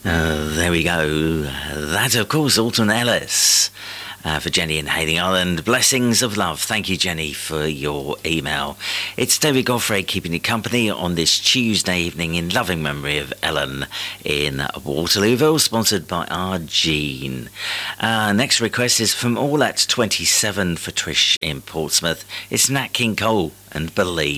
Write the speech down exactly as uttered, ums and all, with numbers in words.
Uh, there we go. That, of course, Alton Ellis. Uh, for Jenny in Hayling Island. Blessings of love. Thank you, Jenny, for your email. It's David Godfrey keeping you company on this Tuesday evening in loving memory of Ellen in Waterlooville, sponsored by our Jean. Uh, next request is from All At twenty-seven for Trish in Portsmouth. It's Nat King Cole and Believe.